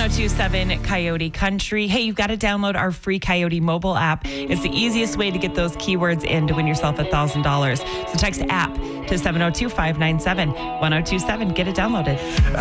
1027 Coyote Country. Hey, you've got to download our free Coyote mobile app. It's the easiest way to get those keywords in to win yourself $1,000. So text app to 702-597-1027. Get it downloaded.